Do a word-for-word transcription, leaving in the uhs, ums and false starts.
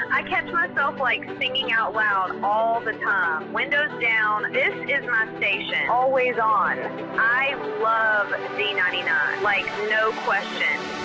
I catch myself like singing out loud all the time. Windows down. This is my station. Always on. I love D ninety-nine. Like, no question.